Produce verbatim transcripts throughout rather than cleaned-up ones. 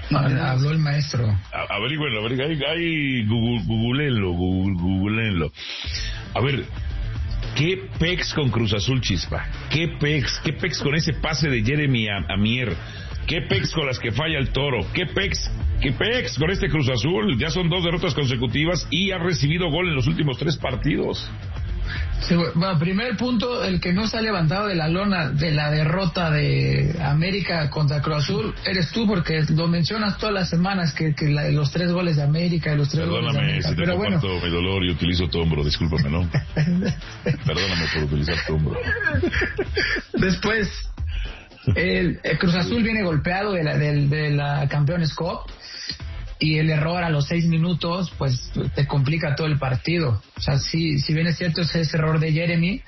No, habló el maestro. Averígüenlo, averígüenlo, ahí Google, googleenlo, Google, googleenlo. A ver, ¿qué pex con Cruz Azul, Chispa? ¿Qué pex? ¿Qué pex con ese pase de Jeremy a, a Mier? ¿Qué pex con las que falla el Toro? ¿Qué pex? ¿Qué pex con este Cruz Azul? Ya son dos derrotas consecutivas y ha recibido gol en los últimos tres partidos. Sí, bueno, primer punto, el que no se ha levantado de la lona de la derrota de América contra Cruz Azul eres tú, porque lo mencionas todas las semanas, que, que la, los tres goles de América y los tres Perdóname goles de América. Si te Pero comparto bueno, mi dolor y utilizo tu hombro, discúlpame, ¿no? Perdóname por utilizar tu hombro. Después, el, el Cruz Azul viene golpeado de la, de, de la Campeones Cup, y el error a los seis minutos pues te complica todo el partido. O sea, si, si bien es cierto es ese error de Jeremy,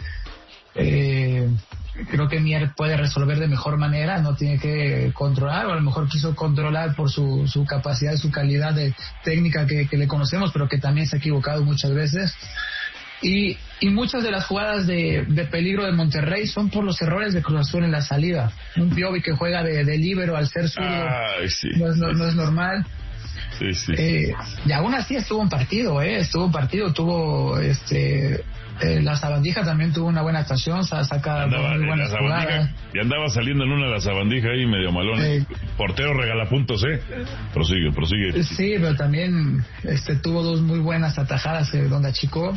eh, creo que Mier puede resolver de mejor manera, no tiene que controlar, o a lo mejor quiso controlar por su, su capacidad y su calidad de técnica que, que le conocemos, pero que también se ha equivocado muchas veces. Y, y muchas de las jugadas de, de peligro de Monterrey son por los errores de Cruz Azul en la salida. Un Piovi que juega de, de líbero al ser zurdo, Ay, sí, no, es, no, sí, no es normal. Sí, sí. Eh, y aún así estuvo un partido, eh, estuvo un partido, tuvo este eh, la Sabandija también tuvo una buena actuación, saca andaba, muy buenas jugadas. Y andaba saliendo en una de la Sabandija ahí medio malón. Eh, Portero regala puntos, eh. Prosigue, prosigue. Sí, pero también este tuvo dos muy buenas atajadas eh, donde achicó.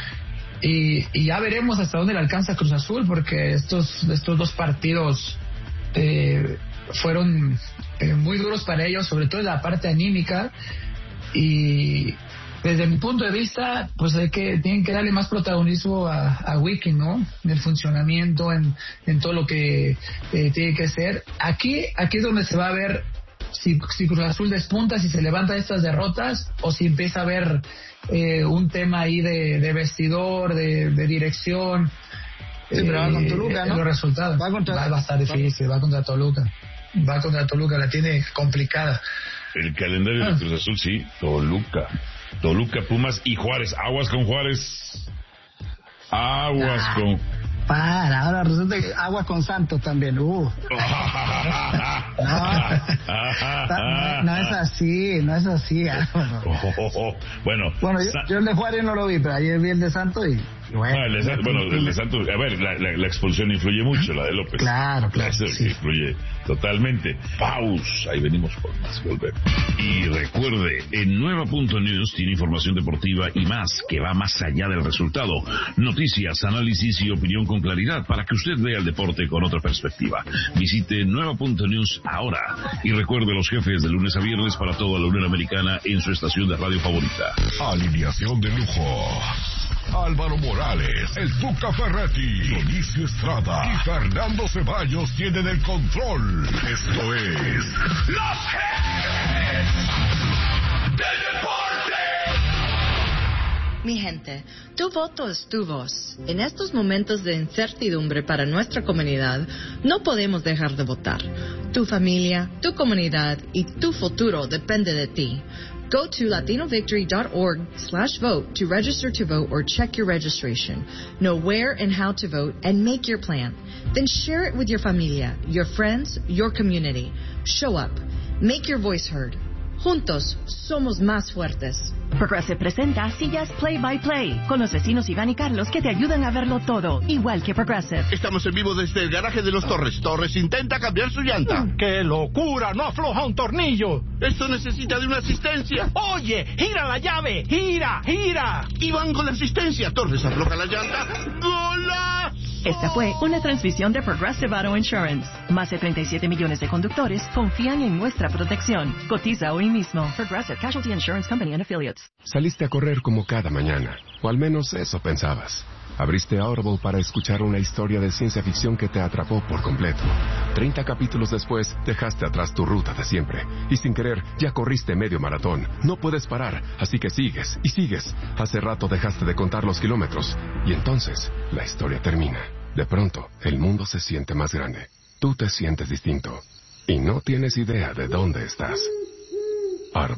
Y, y ya veremos hasta dónde le alcanza Cruz Azul, porque estos estos dos partidos eh, fueron eh, muy duros para ellos, sobre todo en la parte anímica, y desde mi punto de vista pues hay que tienen que darle más protagonismo a, a Wiki, ¿no? En el funcionamiento, en, en todo lo que eh, tiene que ser. Aquí aquí es donde se va a ver si, si Cruz Azul despunta, si se levanta estas derrotas, o si empieza a haber eh, un tema ahí de, de vestidor, de, de dirección. Sí, pero va con Toluca, ¿no? Los resultados. Va, contra... va, va a estar difícil, va contra Toluca. Va contra Toluca, la tiene complicada. El calendario ah. de Cruz Azul, sí, Toluca. Toluca, Pumas y Juárez. Aguas con Juárez. Aguas ah, con... Para, ahora resulta que aguas con Santos también. Uh. no, no, no es así, no es así. Oh, oh, oh. Bueno, bueno yo, yo el de Juárez no lo vi, pero ayer vi el de Santos y... Bueno, ah, el de Santos, bueno, el de Santos, a ver, la, la, la expulsión influye mucho, la de López. Claro, claro. Eso sí. influye totalmente. Paus, ahí venimos por más, volver. Y recuerde, en Nueva punto news tiene información deportiva y más, que va más allá del resultado. Noticias, análisis y opinión con claridad para que usted vea el deporte con otra perspectiva. Visite Nueva punto news ahora. Y recuerde los jefes de lunes a viernes para toda la Unión Americana en su estación de radio favorita. Alineación de lujo. Álvaro Morales, el Tuca Ferretti, Dionisio Estrada y Fernando Ceballos tienen el control. Esto es Los Jefes del Deporte. Mi gente, tu voto es tu voz. En estos momentos de incertidumbre para nuestra comunidad, no podemos dejar de votar. Tu familia, tu comunidad y tu futuro depende de ti. Go to latinovictory.org slash vote to register to vote or check your registration. Know where and how to vote and make your plan. Then share it with your familia, your friends, your community. Show up. Make your voice heard. Juntos somos más fuertes. Progressive presenta Sillas Play by Play, con los vecinos Iván y Carlos que te ayudan a verlo todo, igual que Progressive. Estamos en vivo desde el garaje de los Torres. Torres intenta cambiar su llanta. ¡Qué locura! ¡No afloja un tornillo! Esto necesita de una asistencia. ¡Oye! ¡Gira la llave! ¡Gira! ¡Gira! Iván con la asistencia. Torres afloja la llanta. ¡Golazo! Esta fue una transmisión de Progressive Auto Insurance. Más de treinta y siete millones de conductores confían en nuestra protección. Cotiza hoy mismo. Progressive Casualty Insurance Company and Affiliates. Saliste a correr como cada mañana, o al menos eso pensabas. Abriste Audible para escuchar una historia de ciencia ficción que te atrapó por completo. Treinta capítulos después, dejaste atrás tu ruta de siempre. Y sin querer, ya corriste medio maratón. No puedes parar, así que sigues y sigues. Hace rato dejaste de contar los kilómetros. Y entonces, la historia termina. De pronto, el mundo se siente más grande. Tú te sientes distinto. Y no tienes idea de dónde estás. Audible.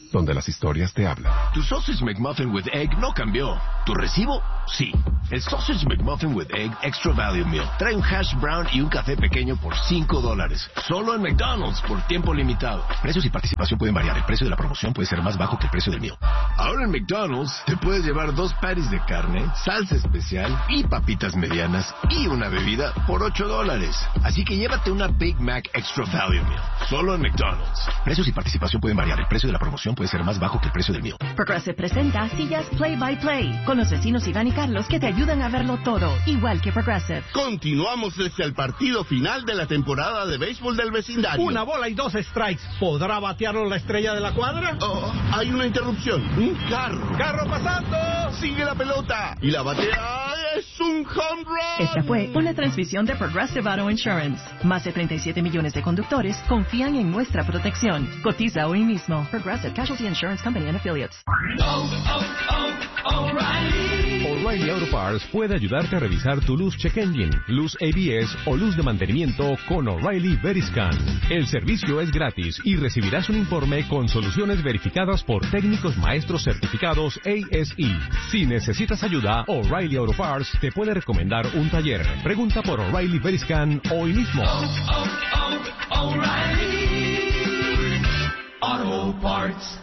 donde las historias te hablan. Tu Sausage McMuffin with Egg no cambió. ¿Tu recibo? Sí. El Sausage McMuffin with Egg Extra Value Meal trae un hash brown y un café pequeño por cinco dólares. Solo en McDonald's por tiempo limitado. Precios y participación pueden variar. El precio de la promoción puede ser más bajo que el precio del meal. Ahora en McDonald's te puedes llevar dos patties de carne, salsa especial y papitas medianas y una bebida por ocho dólares. Así que llévate una Big Mac Extra Value Meal. Solo en McDonald's. Precios y participación pueden variar. El precio de la promoción puede ser más bajo que el precio del meal. Progressive presenta sillas Play by Play con los vecinos Iván y Carlos que te ayudan a verlo todo, igual que Progressive. Continuamos desde el partido final de la temporada de béisbol del vecindario. Una bola y dos strikes. ¿Podrá batearlo la estrella de la cuadra? Oh, hay una interrupción. Un carro. ¡Carro pasando! Sigue la pelota. Y la batea es un home run. Esta fue una transmisión de Progressive Auto Insurance. Más de treinta y siete millones de conductores confían en nuestra protección. Cotiza hoy mismo. Progressive Casualty Insurance Company and Affiliates. Oh, oh, oh, O'Reilly. O'Reilly Auto Parts puede ayudarte a revisar tu luz check engine, luz A B S o luz de mantenimiento con O'Reilly Veriscan. El servicio es gratis y recibirás un informe con soluciones verificadas por técnicos maestros certificados A S E. Si necesitas ayuda, O'Reilly Auto Parts te puede recomendar un taller. Pregunta por O'Reilly Veriscan hoy mismo. Oh, oh, oh, O'Reilly Auto Parts.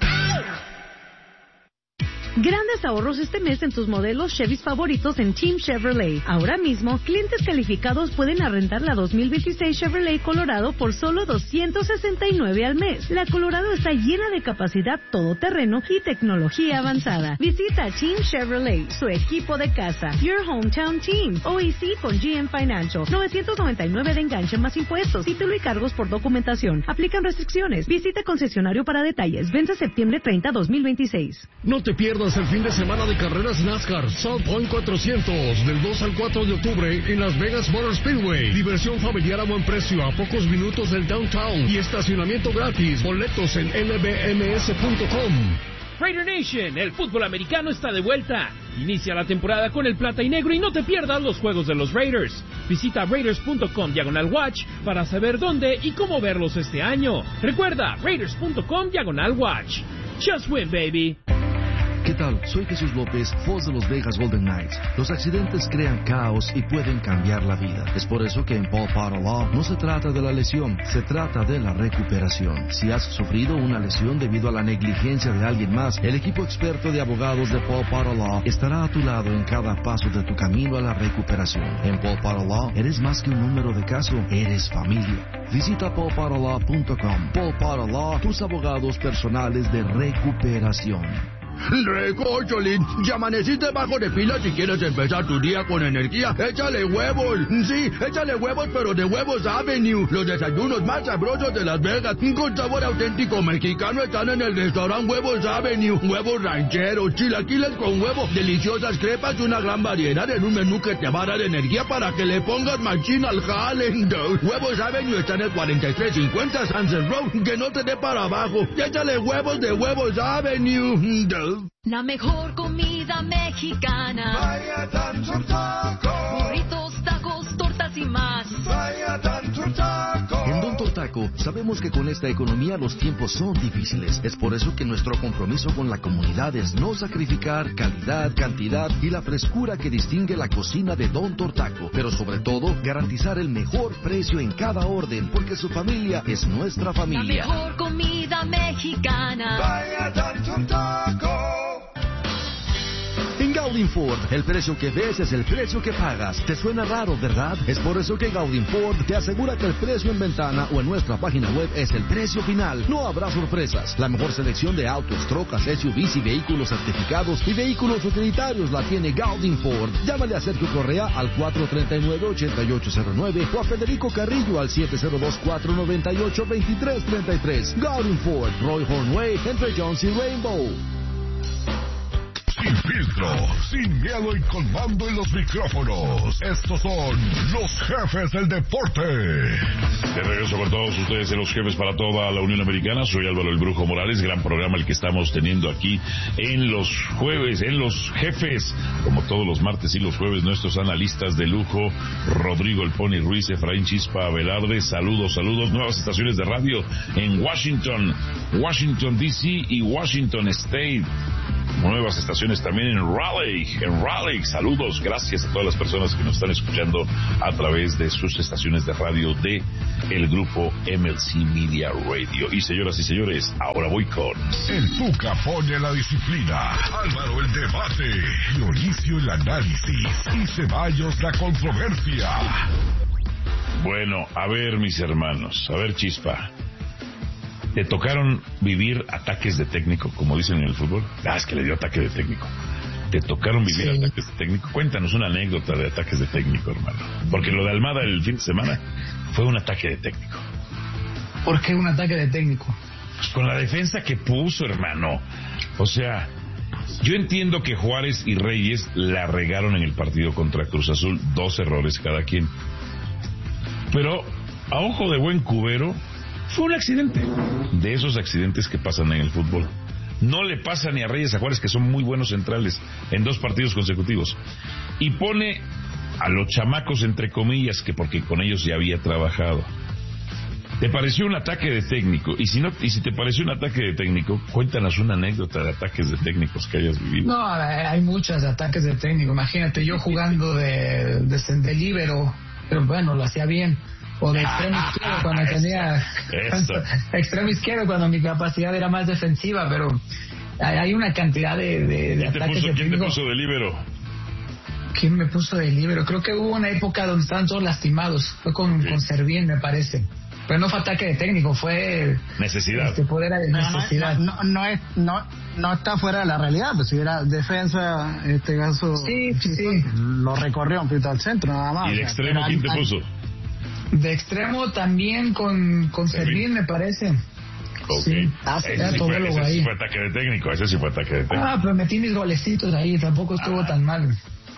Grandes ahorros este mes en tus modelos Chevys favoritos en Team Chevrolet. Ahora mismo, clientes calificados pueden arrendar la dos mil veintiséis Chevrolet Colorado por solo doscientos sesenta y nueve al mes. La Colorado está llena de capacidad todoterreno y tecnología avanzada. Visita Team Chevrolet, su equipo de casa. Your Hometown Team. O E C con G M Financial. novecientos noventa y nueve de enganche más impuestos. Título y cargos por documentación. Aplican restricciones. Visita concesionario para detalles. Vence septiembre treinta, dos mil veintiséis. No te pierdas el fin de semana de carreras NASCAR South Point cuatrocientos del dos al cuatro de octubre en Las Vegas Motor Speedway. Diversión familiar a buen precio a pocos minutos del downtown y estacionamiento gratis. Boletos en L B M S punto com. Raider Nation, el fútbol americano está de vuelta. Inicia la temporada con el plata y negro y no te pierdas los juegos de los Raiders. Visita raiders punto com diagonal watch para saber dónde y cómo verlos este año. Recuerda, raiders punto com diagonal watch. Just win, baby. ¿Qué tal? Soy Jesús López, voz de los Vegas Golden Knights. Los accidentes crean caos y pueden cambiar la vida. Es por eso que en Paul Potter Law no se trata de la lesión, se trata de la recuperación. Si has sufrido una lesión debido a la negligencia de alguien más, el equipo experto de abogados de Paul Potter Law estará a tu lado en cada paso de tu camino a la recuperación. En Paul Potter Law eres más que un número de caso, eres familia. Visita paul potter law punto com. Paul Potter Law, tus abogados personales de recuperación. Recócholín, ya amaneciste bajo de pila si quieres empezar tu día con energía. Échale huevos, sí, échale huevos, pero de Huevos Avenue. Los desayunos más sabrosos de Las Vegas, con sabor auténtico mexicano, están en el restaurante Huevos Avenue. Huevos rancheros, chilaquiles con huevo, deliciosas crepas y una gran variedad en un menú que te va a dar energía para que le pongas machín al jale. Huevos Avenue está en el cuarenta y tres cincuenta Sunset Road, que no te dé para abajo. Échale huevos de Huevos Avenue. La mejor comida mexicana. Vaya Tantor Taco. Burritos, tacos, tortas y más. Vaya Tantor Taco. En Don Tortaco sabemos que con esta economía los tiempos son difíciles. Es por eso que nuestro compromiso con la comunidad es no sacrificar calidad, cantidad y la frescura que distingue la cocina de Don Tortaco. Pero sobre todo, garantizar el mejor precio en cada orden, porque su familia es nuestra familia. La mejor comida mexicana. Vaya Tantor Taco. En Gaudin Ford, el precio que ves es el precio que pagas. ¿Te suena raro, verdad? Es por eso que Gaudin Ford te asegura que el precio en ventana o en nuestra página web es el precio final. No habrá sorpresas. La mejor selección de autos, trocas, S U Vs y vehículos certificados y vehículos utilitarios la tiene Gaudin Ford. Llámale a Sergio Correa al cuatro tres nueve, ocho ocho cero nueve o a Federico Carrillo al siete cero dos, cuatro nueve ocho, dos tres tres tres. Gaudin Ford, Roy Hornway, entre Jones y Rainbow. Sin filtro, sin miedo y con mando en los micrófonos. Estos son los jefes del deporte. De regreso con todos ustedes en Los Jefes para toda la Unión Americana. Soy Álvaro el Brujo Morales. Gran programa el que estamos teniendo aquí en los jueves, en los jefes. Como todos los martes y los jueves, nuestros analistas de lujo. Rodrigo El Pony Ruiz, Efraín Chispa Velarde. Saludos, saludos. Nuevas estaciones de radio en Washington, Washington D C y Washington State. Nuevas estaciones también en Raleigh, en Raleigh. Saludos, gracias a todas las personas que nos están escuchando a través de sus estaciones de radio de el grupo M L C Media Radio. Y señoras y señores, ahora voy con... El Tuca pone la disciplina, Álvaro el debate, Dionisio el análisis y Ceballos la controversia. Bueno, a ver, mis hermanos, a ver, Chispa. ¿Te tocaron vivir ataques de técnico, como dicen en el fútbol? Ah, es que le dio ataque de técnico. ¿Te tocaron vivir sí. ataques de técnico? Cuéntanos una anécdota de ataques de técnico, hermano. Porque lo de Almada el fin de semana fue un ataque de técnico. ¿Por qué un ataque de técnico? Pues con la defensa que puso, hermano. O sea, yo entiendo que Juárez y Reyes la regaron en el partido contra Cruz Azul. Dos errores cada quien. Pero, a ojo de buen cubero... fue un accidente, de esos accidentes que pasan en el fútbol. No le pasa ni a Reyes a Juárez, que son muy buenos centrales, en dos partidos consecutivos. Y pone a los chamacos, entre comillas, que porque con ellos ya había trabajado. ¿Te pareció un ataque de técnico? Y si no, y si te pareció un ataque de técnico, cuéntanos una anécdota de ataques de técnicos que hayas vivido. No, hay muchas ataques de técnico. Imagínate, yo jugando de, de, de líbero, pero bueno, lo hacía bien. O de extremo ah, izquierdo cuando eso, tenía eso. Extremo izquierdo cuando mi capacidad era más defensiva, pero hay una cantidad de, de, de ataques puso, de ¿Quién te puso de líbero? ¿Quién me puso de líbero? Creo que hubo una época donde estaban todos lastimados. Fue con, sí. con Servín, me parece. Pero no fue ataque de técnico, fue necesidad. Este poder de necesidad. No, no, no, es, no, no está fuera de la realidad, pues si era defensa, en este caso, sí, sí, sí. lo recorrió un poquito al centro, nada más. ¿Y de extremo quién te puso? De extremo también con, con Servín, me parece. Okay. Sí, ah, ese, sí fue, ese sí fue ataque de técnico, ese sí fue ataque de técnico. Ah, pero metí mis golecitos ahí, tampoco estuvo ah. tan mal.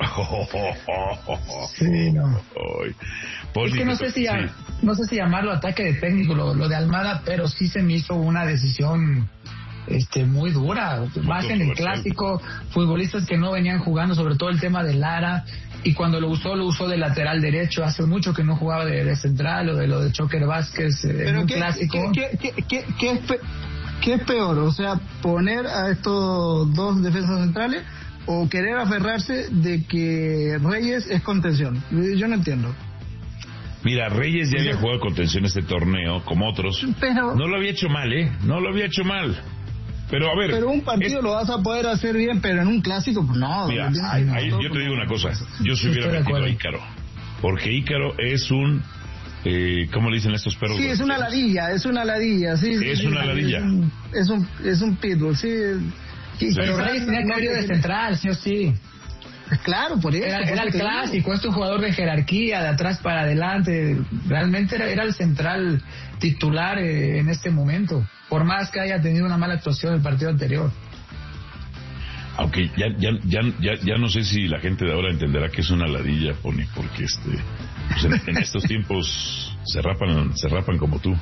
Sí, no. Es que no sé si sí. no sé si llamarlo ataque de técnico, lo, lo de Almada, pero sí se me hizo una decisión este muy dura, muy más en el clásico, futbolistas que no venían jugando, sobre todo el tema de Lara. Y cuando lo usó, lo usó de lateral derecho. Hace mucho que no jugaba de, de central o de lo de Choker Vázquez eh, en un qué, clásico. ¿qué, qué, qué, qué, es pe- ¿Qué es peor? O sea, poner a estos dos defensas centrales o querer aferrarse de que Reyes es contención. Yo no entiendo. Mira, Reyes ya había jugado contención este torneo, como otros. Pero no lo había hecho mal, ¿eh? No lo había hecho mal. Pero a ver... Pero un partido es... lo vas a poder hacer bien, pero en un clásico, pues no. Mira, ahí, ahí, yo te digo una cosa. Yo se hubiera metido a Ícaro. Porque Ícaro es un... Eh, ¿Cómo le dicen estos perros? Sí, es una ladilla, es una ladilla, sí. Es sí, una sí, ladilla. Es un, es un, es un pitbull, sí. sí, sí. Pero Reyes tenía que haber de central, sí o sí. Claro, por eso. Era, era el clásico, es un jugador de jerarquía, de atrás para adelante. Realmente era, era el central titular eh, en este momento. Por más que haya tenido una mala actuación en el partido anterior. Aunque ya ya ya ya, ya no sé si la gente de ahora entenderá que es una ladilla, Pony, porque este pues en, en estos tiempos se rapan se rapan como tú.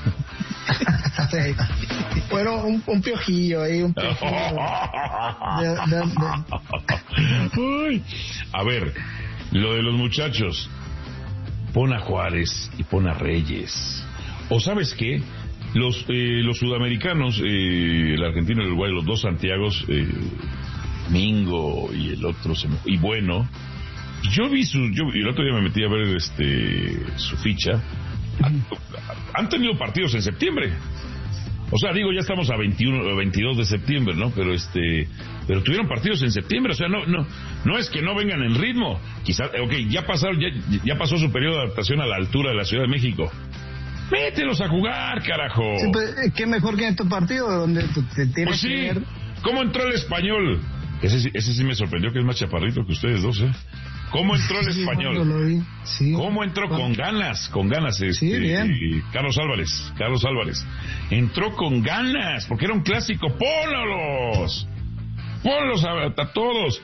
Bueno, un, un piojillo ahí, un piojillo. de, de, de. Uy. A ver, lo de los muchachos, pon a Juárez y pon a Reyes. ¿O sabes qué? Los eh, los sudamericanos, eh, el argentino y el uruguayo, los dos Santiagos, eh, Mingo y el otro, y bueno, yo vi su, yo el otro día me metí a ver este su ficha. Han, han tenido partidos en septiembre. O sea, digo, ya estamos a veintiuno, veintidós de septiembre, ¿no? Pero este, pero tuvieron partidos en septiembre, o sea, no, no, no es que no vengan en ritmo. Quizás, okay, ya pasaron, ya, ya pasó su periodo de adaptación a la altura de la Ciudad de México. Mételos a jugar, carajo. Sí, pues, ¿qué mejor que en estos partidos donde te tienes pues sí. que ver? ¿Cómo entró el español? Ese, ese sí me sorprendió, que es más chaparrito que ustedes dos, ¿eh? ¿Cómo entró el sí, español? Sí, ¿Cómo entró? ¿Cuándo? Con ganas, con ganas. Este, sí, bien. Carlos Álvarez, Carlos Álvarez. Entró con ganas, porque era un clásico. ¡Póngalos! ponlos a, a todos.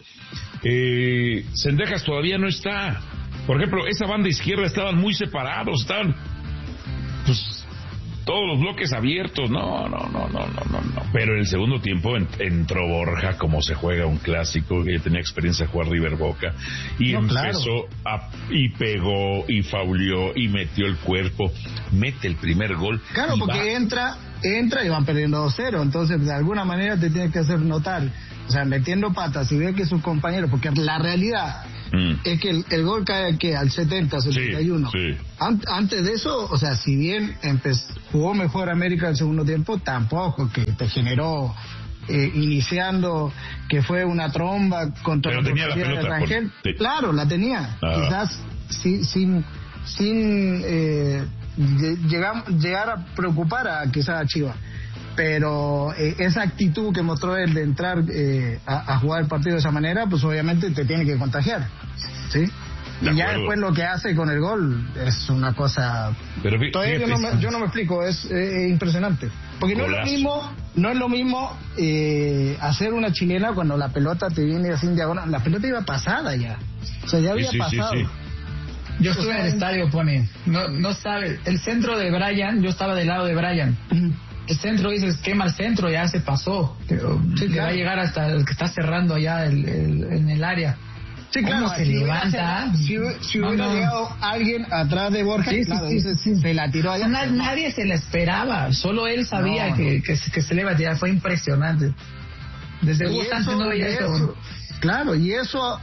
Eh, Cendejas todavía no está. Por ejemplo, esa banda izquierda estaban muy separados, estaban pues todos los bloques abiertos. No, no, no, no, no, no, no. Pero en el segundo tiempo en, entró Borja, como se juega un clásico, que tenía experiencia de jugar River Boca, y no, empezó claro. a, y pegó, y fauleó, y metió el cuerpo, mete el primer gol. Claro, porque va. entra, entra y van perdiendo dos cero, entonces de alguna manera te tiene que hacer notar, o sea, metiendo patas, y ve que sus compañeros, porque la realidad mm. es que el, el gol cae que al setenta, setenta y uno. Sí, sí. An- antes de eso, o sea, si bien empezó, jugó mejor América en el segundo tiempo, tampoco que te generó eh, iniciando que fue una tromba contra Pero la tenía la pelota de Rangel. Por... Sí. Claro, la tenía. Ah. Quizás sin sin, sin eh, llegar, llegar a preocupar a quizás a Chivas. Pero eh, esa actitud que mostró él de entrar eh, a, a jugar el partido de esa manera, pues obviamente te tiene que contagiar, ¿sí? De y ya acuerdo. Después lo que hace con el gol es una cosa... Pero fí- Todavía yo no, me, yo no me explico, es eh, impresionante. Porque no Golazo. es lo mismo, no es lo mismo eh, hacer una chilena cuando la pelota te viene así en diagonal. La pelota iba pasada ya, o sea, ya había sí, sí, pasado. Sí, sí. Yo estuve o sea, en el estadio, Pone. No, no sabe, el centro de Brian, yo estaba del lado de Brian. El centro, dices, quema el centro, ya se pasó. Sí, que claro. va a llegar hasta el que está cerrando allá el, el, en el área. Sí, claro, se si levanta. Hubiera, si, si no, hubiera no. llegado alguien atrás de Borja, sí, claro, sí, sí, sí. se la tiró allá. Na, nadie se la esperaba, solo él sabía no. que, que, que se le iba a tirar, fue impresionante. Desde Hugo Sánchez no veía eso. Claro, y eso,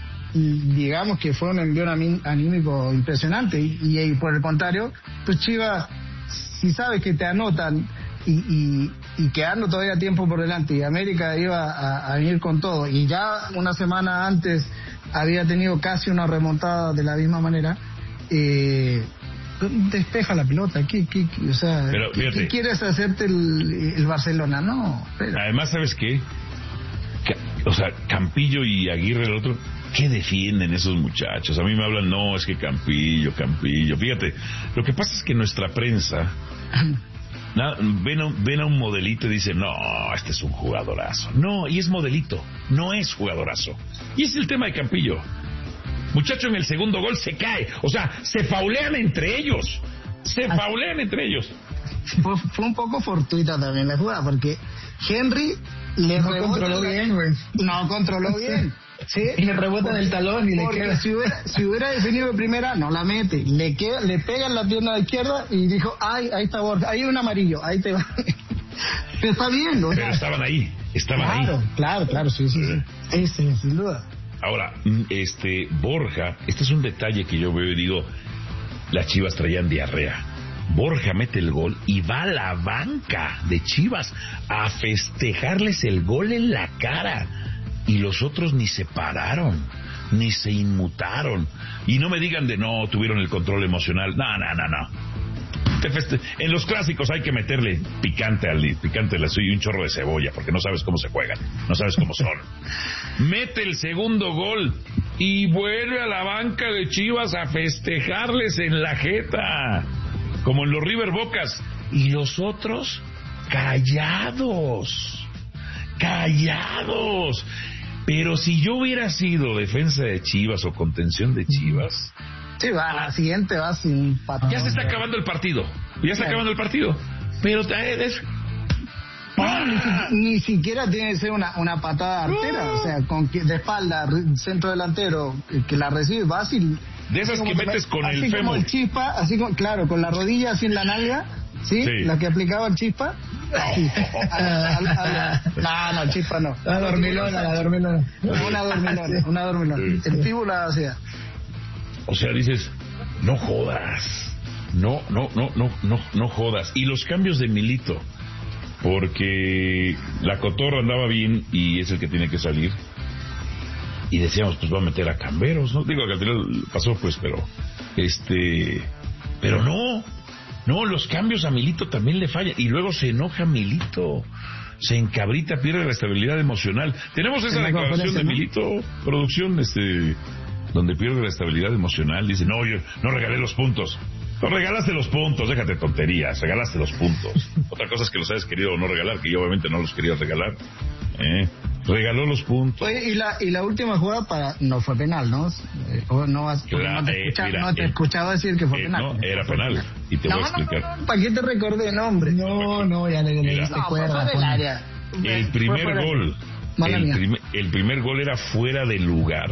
digamos que fue un envío anímico impresionante. Y, y, y por el contrario, pues Chivas, si sabes que te anotan y, y, y quedando todavía tiempo por delante y América iba a, a venir con todo y ya una semana antes había tenido casi una remontada de la misma manera, eh, despeja la pelota. ¿Qué, qué, qué, o sea, pero, ¿qué, ¿qué quieres hacerte el, el Barcelona? No, pero... Además, ¿sabes qué? O sea, Campillo y Aguirre, el otro, ¿qué defienden esos muchachos? A mí me hablan, no, es que Campillo, Campillo. Fíjate, lo que pasa es que nuestra prensa na, ven, a, ven a un modelito y dicen, no, este es un jugadorazo. No, y es modelito, no es jugadorazo. Y es el tema de Campillo. Muchacho en el segundo gol se cae, o sea, se faulean entre ellos, se faulean entre ellos. Fue, fue un poco fortuita también la jugada, porque Henry le no controló la... bien, güey. No controló bien. Sí, y le rebota del talón y le queda. Si hubiera, si hubiera definido de primera, no la mete. Le queda, le pega en la pierna de izquierda y dijo, ay, ahí está Borja, ahí hay un amarillo, ahí te va. Pero está bien, ¿no? Pero estaban ahí, estaban claro, ahí. Claro, claro, claro, sí, sí, sí. Sí, sí, sin duda. Ahora, este, Borja, este es un detalle que yo veo y digo, las Chivas traían diarrea. Borja mete el gol y va a la banca de Chivas a festejarles el gol en la cara. Y los otros ni se pararon, ni se inmutaron. Y no me digan de no, tuvieron el control emocional. No, no, no, no. Te feste- en los clásicos hay que meterle picante al picante al y un chorro de cebolla, porque no sabes cómo se juegan, no sabes cómo son. Mete el segundo gol y vuelve a la banca de Chivas a festejarles en la jeta, como en los River Bocas. Y los otros callados, callados. Pero si yo hubiera sido defensa de Chivas o contención de Chivas, sí, va, la siguiente va sin patada. Ya se está acabando el partido, ya está acabando el partido. Pero es... no, ni, si, ni siquiera tiene que ser una, una patada artera, o sea, con que de espalda, centro delantero, que la recibe fácil. De esas que metes con el fémur. Así como el Chispa, así como, claro, con la rodilla así en la nalga, ¿sí? Sí. La que aplicaba el Chispa. Sí. A, a, a, a, no, no, Chispa no. La dormilona, la dormilona. Una dormilona, una dormilona. Sí. El fíbula hacía. O sea, dices, no jodas. No, no, no, no, no, no jodas. Y los cambios de Milito, porque la cotorra andaba bien y es el que tiene que salir. Y decíamos, pues va a meter a Camberos, ¿no? Digo, que al final pasó, pues, pero este, pero no, no, los cambios a Milito también le fallan. Y luego se enoja Milito, se encabrita, pierde la estabilidad emocional. Tenemos esa declaración de Milito, producción, este, donde pierde la estabilidad emocional. Dice, no, yo no regalé los puntos. No, regalaste los puntos, déjate tonterías, regalaste los puntos. Otra cosa es que los hayas querido o no regalar, que yo obviamente no los quería regalar. ¿Eh? Regaló los puntos. Oye, y la, y la última jugada para no fue penal, ¿no? Eh, o no, vas, Claro, no te, eh, escucha, mira, no te he eh, escuchado decir que fue eh, penal. No, era penal. Y te no, voy a explicar. No, no, no, ¿para qué te recordé, no, hombre? No, no, ya le le Mira. diste No, cuerda. fue del área. El Fue primer fuera- gol, Mala el, mía. prim- el primer gol era fuera de lugar.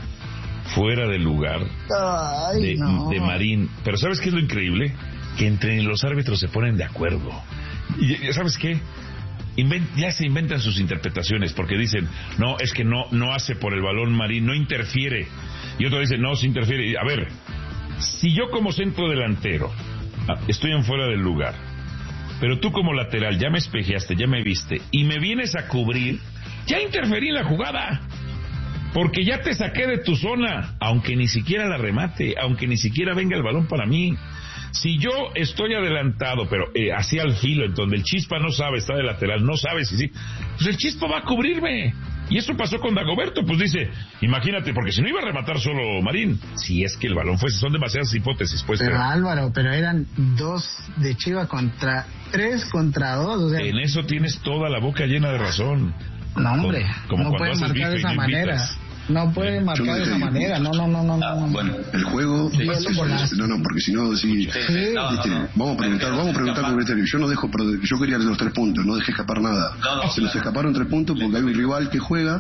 Fuera de lugar Ay, de, no. de Marín. Pero ¿sabes qué es lo increíble? Que entre los árbitros se ponen de acuerdo. Y y ¿sabes qué? Inven- ya se inventan sus interpretaciones porque dicen, no, es que no, no hace por el balón Marín, no interfiere. Y otro dice, no, se interfiere. Y, a ver, si yo como centro delantero ah, estoy en fuera del lugar, pero tú como lateral ya me espejeaste, ya me viste, y me vienes a cubrir, ya interferí en la jugada. Porque ya te saqué de tu zona, aunque ni siquiera la remate, aunque ni siquiera venga el balón para mí. Si yo estoy adelantado, pero eh, hacia el filo, en donde el Chispa no sabe, está de lateral, no sabe si sí, pues el Chispa va a cubrirme. Y eso pasó con Dagoberto, pues dice, imagínate, porque si no iba a rematar solo Marín, si es que el balón fuese, son demasiadas hipótesis, pues. Pero Pero Álvaro, pero eran dos de Chivas contra tres contra dos. O sea, en eso tienes toda la boca llena de razón. no, hombre, Como no cuando pueden haces marcar bife de y esa no manera. invitas. No pueden Yo marcar no de esa dije- manera. No, no, no, no. no. Bueno, el juego... Sí, es- es golazo. no, no, porque si no, sí... Sí. Viste, vamos a preguntar, vamos a preguntar con criterio. Yo no dejo, perdón, yo quería los tres puntos, no dejé escapar nada. Se nos escaparon tres puntos porque hay un rival que juega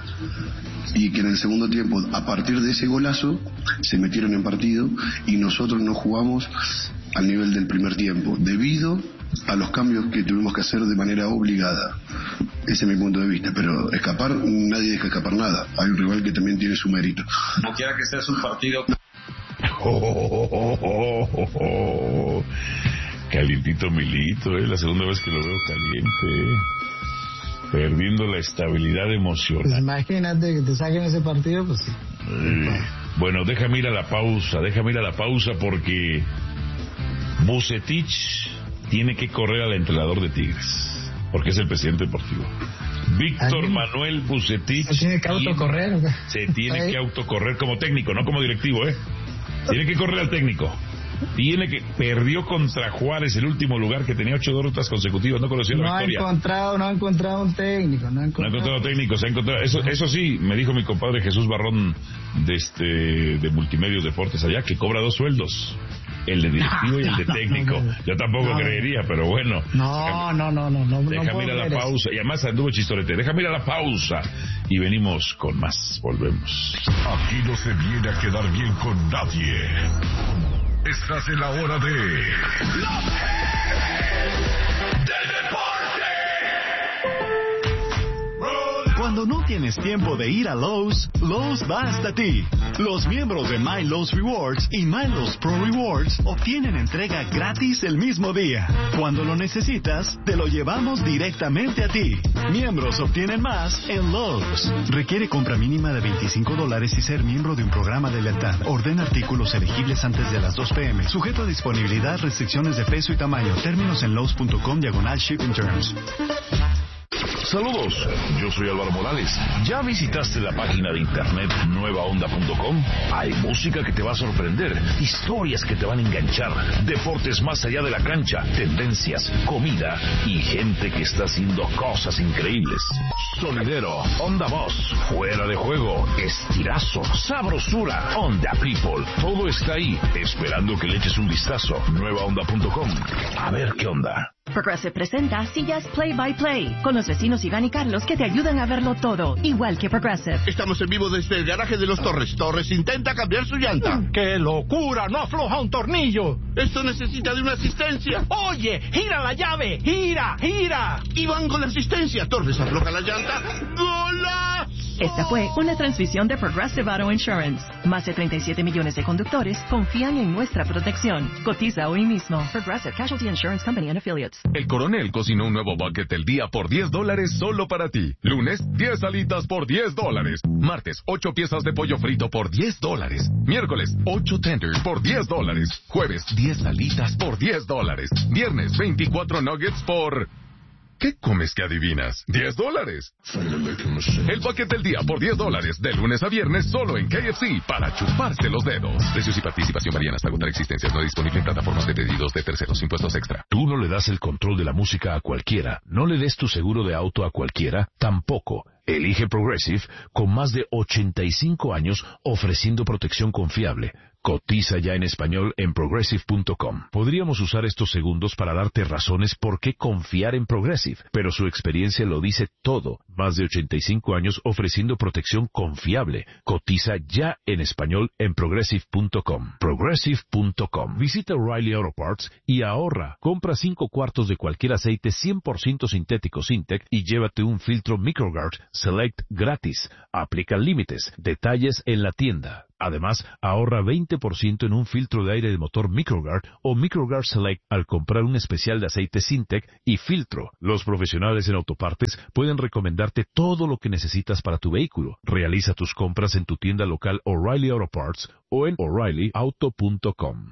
y que en el segundo tiempo, a partir de ese golazo, se metieron en partido y nosotros no jugamos al nivel del primer tiempo, debido a los cambios que tuvimos que hacer de manera obligada. Ese es mi punto de vista, pero escapar, nadie deja escapar nada. Hay un rival que también tiene su mérito. Como quiera que sea, es un partido. Oh, oh, oh, oh, oh, oh. Calientito Milito, eh, la segunda vez que lo veo caliente, eh. Perdiendo la estabilidad emocional. Pues imagínate que te saquen ese partido, pues sí. Eh, bueno, déjame ir a la pausa, déjame ir a la pausa porque Vucetich tiene que correr al entrenador de Tigres, porque es el presidente deportivo. Víctor Ay, Manuel Vucetich ¿se tiene que autocorrer o qué? se tiene Ay. que autocorrer como técnico, no como directivo, ¿eh? Tiene que correr al técnico. Tiene que perdió contra Juárez, el último lugar, que tenía ocho derrotas consecutivas, no conocía No la ha victoria. encontrado, no ha encontrado un técnico, no ha No ha encontrado. encontrado técnico, se ha encontrado. Eso, eso sí, me dijo mi compadre Jesús Barrón de este de Multimedios Deportes allá, que cobra dos sueldos. El de directivo y el de No, no, técnico. no, no. Yo tampoco No. creería, pero bueno. No, no, no, no, no. Déjame no ir a puedo la ver eso. pausa. Y además anduvo chistorete. Déjame ir a la pausa. Y venimos con más. Volvemos. Aquí no se viene a quedar bien con nadie. Estás en la hora de... Cuando no tienes tiempo de ir a Lowe's, Lowe's va hasta ti. Los miembros de My Lowe's Rewards y My Lowe's Pro Rewards obtienen entrega gratis el mismo día. Cuando lo necesitas, te lo llevamos directamente a ti. Miembros obtienen más en Lowe's. Requiere compra mínima de veinticinco dólares y ser miembro de un programa de lealtad. Ordena artículos elegibles antes de las dos pe eme. Sujeto a disponibilidad, restricciones de peso y tamaño. Términos en Lowe's punto com diagonal shipping terms. Saludos, yo soy Álvaro Morales. ¿Ya visitaste la página de internet nueva onda punto com? Hay música que te va a sorprender, historias que te van a enganchar, deportes más allá de la cancha, tendencias, comida y gente que está haciendo cosas increíbles. Sonidero, Onda Voz, fuera de juego, estirazo, sabrosura, Onda People. Todo está ahí, esperando que le eches un vistazo. nueva onda punto com. A ver qué onda. Progressive presenta Sillas Play by Play, con los vecinos Iván y Carlos que te ayudan a verlo todo, igual que Progressive. Estamos en vivo desde el garaje de los Torres. Torres intenta cambiar su llanta. ¡Qué locura! ¡No afloja un tornillo! Esto necesita de una asistencia. ¡Oye! ¡Gira la llave! ¡Gira! ¡Gira! Y van con la asistencia. Torres afloja la llanta. ¡Golazo! Esta fue una transmisión de Progressive Auto Insurance. Más de treinta y siete millones de conductores confían en nuestra protección. Cotiza hoy mismo. Progressive Casualty Insurance Company and Affiliates. El Coronel cocinó un nuevo bucket del día por diez dólares solo para ti. Lunes, diez alitas por diez dólares. Martes, ocho piezas de pollo frito por diez dólares. Miércoles, ocho tenders por diez dólares. Jueves, diez alitas por diez dólares. Viernes, veinticuatro nuggets por ¿Qué comes que adivinas? ¡diez dólares! El paquete del día por diez dólares, de lunes a viernes, solo en K F C, para chuparse los dedos. Precios y participación varían hasta agotar existencias. No disponible en plataformas de pedidos de terceros, impuestos extra. Tú no le das el control de la música a cualquiera. No le des tu seguro de auto a cualquiera, tampoco. Elige Progressive, con más de ochenta y cinco años ofreciendo protección confiable. Cotiza ya en español en progressive punto com. Podríamos usar estos segundos para darte razones por qué confiar en Progressive, pero su experiencia lo dice todo. Más de ochenta y cinco años ofreciendo protección confiable. Cotiza ya en español en progressive punto com. progressive punto com. Visita O'Reilly Auto Parts y ahorra. Compra cinco cuartos de cualquier aceite cien por ciento sintético Syntec y llévate un filtro Microguard Select gratis. Aplican límites. Detalles en la tienda. Además, ahorra veinte por ciento en un filtro de aire de motor Microguard o Microguard Select al comprar un especial de aceite Syntec y filtro. Los profesionales en autopartes pueden recomendarte todo lo que necesitas para tu vehículo. Realiza tus compras en tu tienda local O'Reilly Auto Parts o en o'Reilly auto punto com.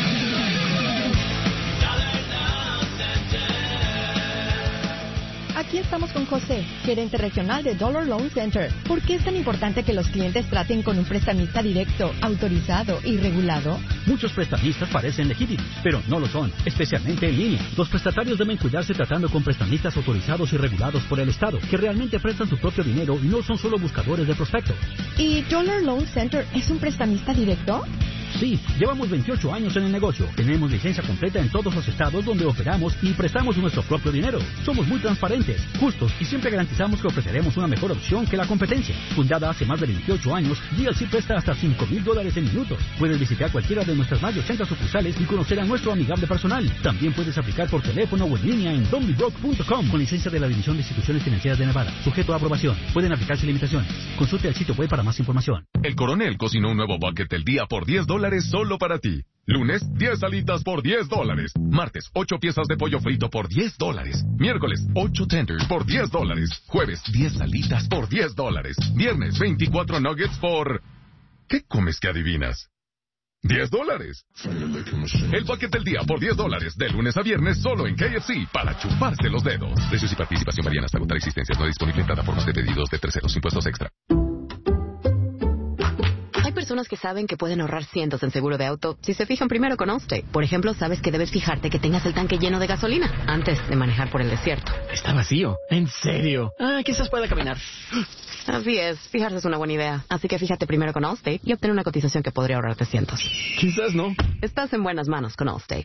Aquí estamos con José, gerente regional de Dollar Loan Center. ¿Por qué es tan importante que los clientes traten con un prestamista directo, autorizado y regulado? Muchos prestamistas parecen legítimos, pero no lo son, especialmente en línea. Los prestatarios deben cuidarse tratando con prestamistas autorizados y regulados por el Estado, que realmente prestan su propio dinero y no son solo buscadores de prospectos. ¿Y Dollar Loan Center es un prestamista directo? Sí, llevamos veintiocho años en el negocio. Tenemos licencia completa en todos los estados donde operamos y prestamos nuestro propio dinero. Somos muy transparentes, justos y siempre garantizamos que ofreceremos una mejor opción que la competencia. Fundada hace más de veintiocho años, D L C presta hasta cinco mil dólares en minutos. Puedes visitar cualquiera de nuestras más de ochenta sucursales y conocer a nuestro amigable personal. También puedes aplicar por teléfono o en línea en don be broke punto com con licencia de la División de Instituciones Financieras de Nevada. Sujeto a aprobación. Pueden aplicarse limitaciones. Consulte el sitio web para más información. El Coronel cocinó un nuevo bucket del día por diez dólares solo para ti. Lunes, diez alitas por diez dólares. Martes, ocho piezas de pollo frito por diez dólares. Miércoles, ocho tenders por diez dólares. Jueves, diez alitas por diez dólares. Viernes, veinticuatro nuggets por... ¿Qué comes que adivinas? diez dólares. El paquete del día por diez dólares, de lunes a viernes, solo en K F C, para chuparse los dedos. Precios y participación varían hasta agotar existencias. No disponible en plataformas de pedidos de terceros, impuestos extra. Hay personas que saben que pueden ahorrar cientos en seguro de auto si se fijan primero con Allstate. Por ejemplo, sabes que debes fijarte que tengas el tanque lleno de gasolina antes de manejar por el desierto. Está vacío. ¿En serio? Ah, quizás pueda caminar. Así es. Fijarse es una buena idea. Así que fíjate primero con Allstate y obtén una cotización que podría ahorrarte cientos. Quizás no. Estás en buenas manos con Allstate.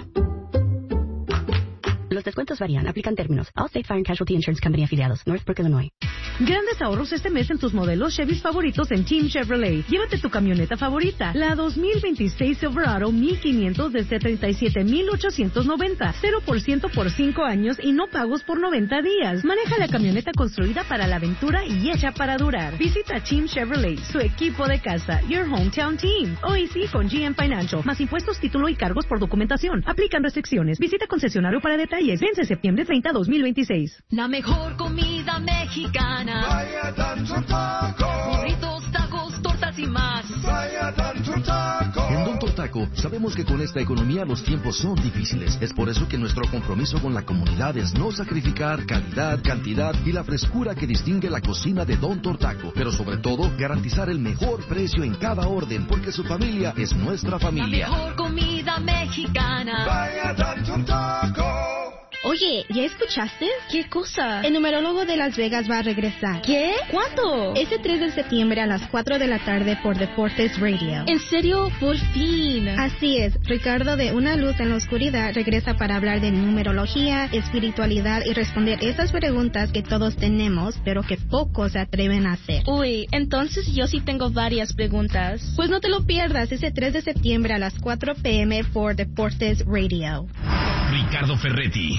Los descuentos varían. Aplican términos. Allstate Fire and Casualty Insurance Company afiliados. Northbrook, Illinois. Grandes ahorros este mes en tus modelos Chevy favoritos en Team Chevrolet. Llévate tu camioneta favorita, la dos mil veintiséis Silverado mil quinientos desde treinta y siete mil ochocientos noventa. cero por ciento por cinco años y no pagos por noventa días. Maneja la camioneta construida para la aventura y hecha para durar. Visita Team Chevrolet, su equipo de casa. Your hometown team. Hoy sí con G M Financial. Más impuestos, título y cargos por documentación. Aplican restricciones. Visita concesionario para detalles. Vence septiembre treinta, dos mil veintiséis. La mejor comida mexicana. Vaya tanto taco. Burritos, tacos, tortas y más. Vaya tanto taco. En Don Tortaco sabemos que con esta economía los tiempos son difíciles. Es por eso que nuestro compromiso con la comunidad es no sacrificar calidad, cantidad y la frescura que distingue la cocina de Don Tortaco. Pero sobre todo, garantizar el mejor precio en cada orden, porque su familia es nuestra familia. La mejor comida mexicana. Vaya tanto taco. Oye, ¿ya escuchaste? ¿Qué cosa? El numerólogo de Las Vegas va a regresar. ¿Qué? ¿Cuándo? Este tres de septiembre a las cuatro de la tarde por Deportes Radio. ¿En serio? Por fin. Así es. Ricardo de Una Luz en la Oscuridad regresa para hablar de numerología, espiritualidad y responder esas preguntas que todos tenemos, pero que pocos se atreven a hacer. Uy, entonces yo sí tengo varias preguntas. Pues no te lo pierdas ese tres de septiembre a las cuatro p m por Deportes Radio. Ricardo Ferretti,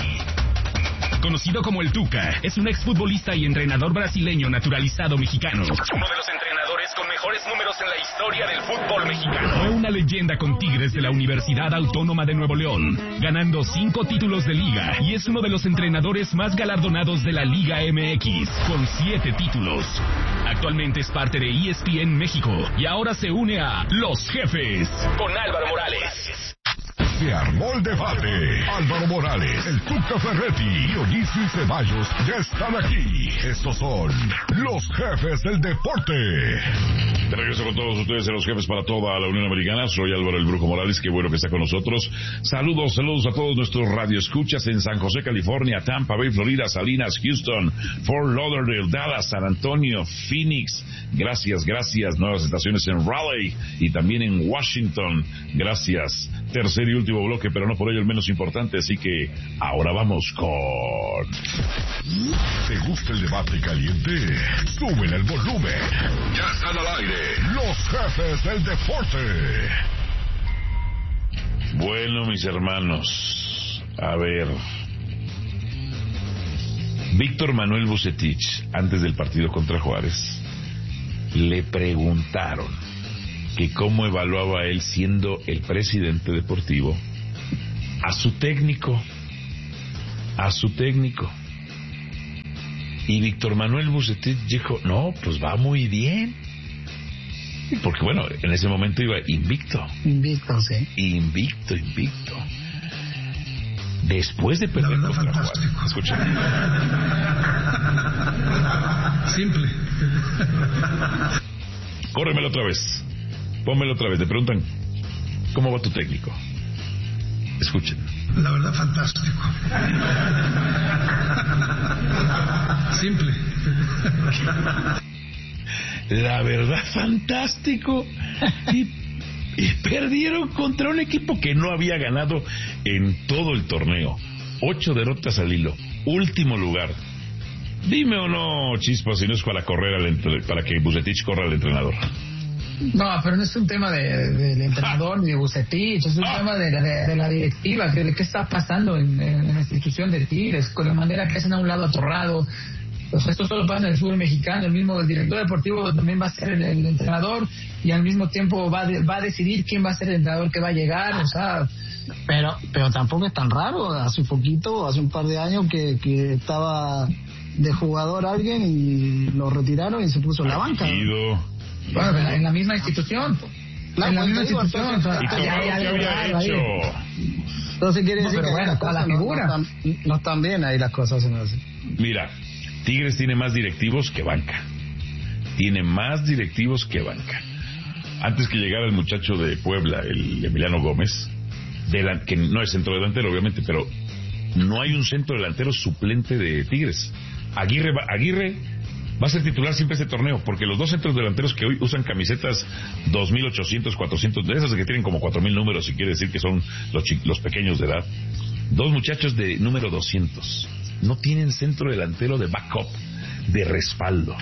conocido como el Tuca, es un exfutbolista y entrenador brasileño naturalizado mexicano. Uno de los entrenadores con mejores números en la historia del fútbol mexicano. Fue una leyenda con Tigres de la Universidad Autónoma de Nuevo León, ganando cinco títulos de liga, y es uno de los entrenadores más galardonados de la Liga M X, con siete títulos. Actualmente es parte de E S P N México y ahora se une a Los Jefes con Álvaro Morales. Se armó el debate. Álvaro Morales, el Tuca Ferretti y Dionisio Ceballos ya están aquí. Estos son los jefes del deporte. De regreso con todos ustedes, los jefes para toda la Unión Americana. Soy Álvaro el Brujo Morales, qué bueno que está con nosotros. Saludos, saludos a todos nuestros radioescuchas en San José, California, Tampa Bay, Florida, Salinas, Houston, Fort Lauderdale, Dallas, San Antonio, Phoenix. Gracias, gracias. Nuevas estaciones en Raleigh y también en Washington. Gracias. Tercer y último bloque, pero no por ello el menos importante, así que ahora vamos con... ¿Te gusta el debate caliente? Súbele el volumen. Ya están al aire los jefes del deporte. Bueno, mis hermanos, a ver... Víctor Manuel Vucetich, antes del partido contra Juárez, le preguntaron que cómo evaluaba él, siendo el presidente deportivo, a su técnico, a su técnico. Y Víctor Manuel Vucetich dijo, no, pues va muy bien. Porque bueno, en ese momento iba invicto. Invicto, sí. Invicto, invicto. Después de perder contra Juárez. Escucha. Simple. Córremelo otra vez. Pónmelo otra vez. Te preguntan, ¿cómo va tu técnico? Escuchen. La verdad, fantástico. Simple. La verdad, fantástico. Y, y perdieron contra un equipo que no había ganado en todo el torneo. Ocho derrotas al hilo. Último lugar. Dime o no, Chispa, si no es para correr al entre, para que Vucetich corra al entrenador. No, pero no es un tema de, de, del entrenador ni de Vucetich, es un ah. tema de, de, de la directiva, de, de qué está pasando en, en la institución de Tigres, con la manera que hacen a un lado atorrado. Pues esto solo pasa en el fútbol mexicano. El mismo el director deportivo también va a ser el, el entrenador y al mismo tiempo va, de, va a decidir quién va a ser el entrenador que va a llegar. O sea, pero pero tampoco es tan raro. Hace poquito, hace un par de años que, que estaba de jugador alguien y lo retiraron y se puso en la banca. Bueno, en la misma institución. La en la misma digo, institución. Entonces, o sea, ya, ya, ya, ya, ya, hecho. Entonces quiere no, decir pero que bueno, las cosas la figura. No, no, están, no están bien ahí las cosas. Se me hace. Mira, Tigres tiene más directivos que banca. Tiene más directivos que banca. Antes que llegara el muchacho de Puebla, el Emiliano Gómez, de la, que no es centro delantero, obviamente, pero no hay un centro delantero suplente de Tigres. Aguirre va, Aguirre va a ser titular siempre este torneo, porque los dos centros delanteros que hoy usan camisetas dos mil ochocientos, cuatrocientos, de esas que tienen como cuatro mil números, si quiere decir que son los, los pequeños de edad, dos muchachos de número doscientos. No tienen centro delantero de backup, de respaldo.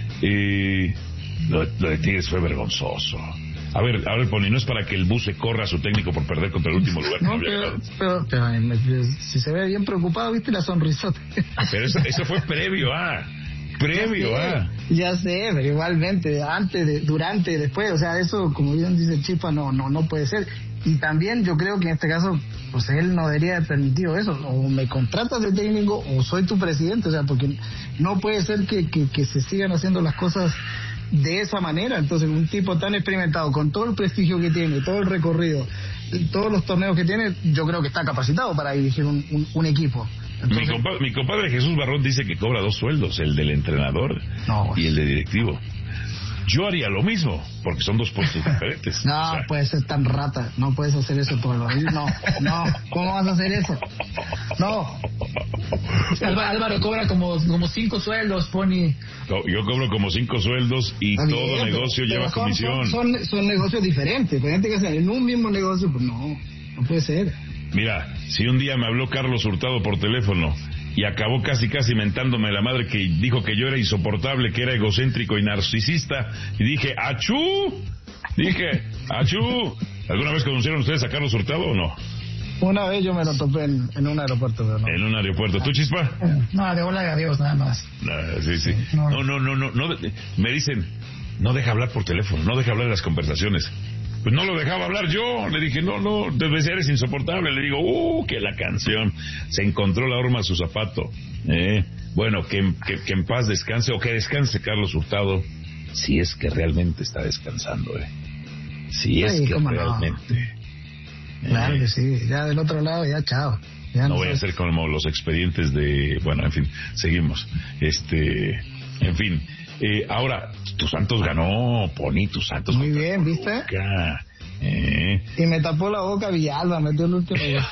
Eh, lo, lo de Tigres fue vergonzoso. A ver, a ver, Pony, no es para que el Buce corra a su técnico por perder contra el último lugar. No, pero, pero, pero, pero si se ve bien preocupado, viste la sonrisota. Pero eso, eso fue previo a... Previo ya sé, a... Ya sé, pero igualmente, antes, de, durante, después, o sea, eso, como bien dice Chispa, no, no, no puede ser. Y también yo creo que en este caso, pues él no debería haber permitido eso. O me contratas de técnico o soy tu presidente, o sea, porque no puede ser que, que, que se sigan haciendo las cosas de esa manera. Entonces, un tipo tan experimentado, con todo el prestigio que tiene, todo el recorrido, todos los torneos que tiene, yo creo que está capacitado para dirigir un, un, un equipo. Entonces, mi, compa, mi compadre Jesús Barrón dice que cobra dos sueldos, el del entrenador no, y el de directivo. Yo haría lo mismo, porque son dos puestos diferentes. No, o sea. Puedes ser tan rata, no puedes hacer eso todo lo No, no, ¿cómo vas a hacer eso? No. Álvaro cobra como, como cinco sueldos, Pony. No, yo cobro como cinco sueldos y Está todo bien, negocio pero, lleva pero comisión. Son, son, son negocios diferentes, hay gente que hace en un mismo negocio, pues no, no puede ser. Mira, si un día me habló Carlos Hurtado por teléfono y acabó casi casi mentándome la madre, que dijo que yo era insoportable, que era egocéntrico y narcisista, y dije, ¡achú! Dije, ¡achú! ¿Alguna vez conocieron ustedes a Carlos Hurtado o no? Una vez yo me lo topé en, en un aeropuerto. Pero no. ¿En un aeropuerto? ¿Tú, Chispa? No, de hola y adiós, nada más. Uh, sí, sí. No, no, no, no, no, no. Me dicen, no deja hablar por teléfono, no deja hablar de las conversaciones. Pues no lo dejaba hablar yo, le dije, no, no, debe ser, eres insoportable. Le digo, uh, que la canción, se encontró la horma a su zapato. Eh, bueno, que, que, que en paz descanse, o que descanse Carlos Hurtado, si es que realmente está descansando, eh. Si es Ay, que realmente. No. Claro que sí, ya del otro lado, ya chao. Ya no no voy a hacer como los expedientes de... Bueno, en fin, seguimos. Este, en fin. Eh, ahora, tu Santos ganó, Pony, tu Santos. Muy bien, ¿viste? Boca. Eh. Y me tapó la boca Villalba, metió el último gol.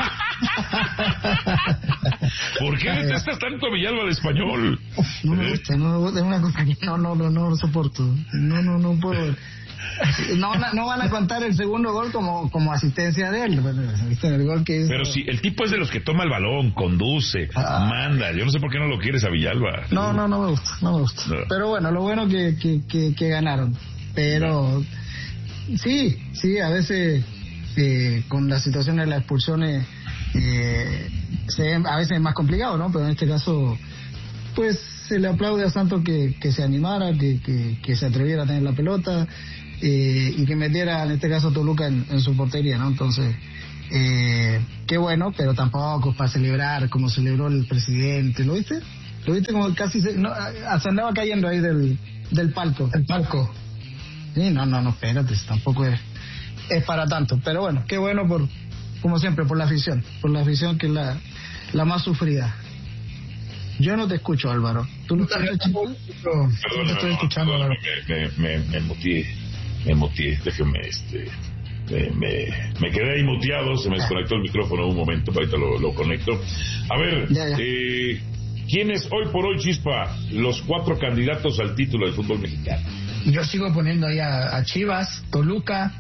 ¿Por qué detestas tanto a Villalba de Español? No me gusta, no me gusta, es una cosa que no, no, no, no lo soporto. No, no, no puedo... No, no van a contar el segundo gol como, como asistencia de él. Bueno, ¿viste? El gol que hizo... Pero si el tipo es de los que toma el balón, conduce, ah. manda. Yo no sé por qué no lo quieres a Villalba. No, no, no me gusta, no me gusta. No. Pero bueno, lo bueno que, que, que, que ganaron. Pero no. sí, sí, a veces eh, con la situación de las expulsiones eh, se, a veces es más complicado, ¿no? Pero en este caso, pues se le aplaude a Santos que, que se animara, que, que, que se atreviera a tener la pelota. Eh, y que metiera en este caso Toluca en, en su portería, ¿no? Entonces, eh, qué bueno, pero tampoco para celebrar como celebró el presidente, ¿lo viste? ¿Lo viste como casi se, no, hasta andaba cayendo ahí del, del palco? El palco. Sí, no, no, no, espérate, tampoco es, es para tanto, pero bueno, qué bueno por, como siempre, por la afición, por la afición que es la, la más sufrida. Yo no te escucho, Álvaro. ¿Tú no estás escuchando? Perdón, no te estoy escuchando, Álvaro. Me, me, me, me muteé, me muteé, déjeme, este, me, me, me quedé ahí muteado, se me desconectó el micrófono un momento, ahorita lo, lo conecto. A ver, ya, ya. Eh, ¿quiénes hoy por hoy, Chispa, los cuatro candidatos al título del fútbol mexicano? Yo sigo poniendo ahí a, a Chivas, Toluca,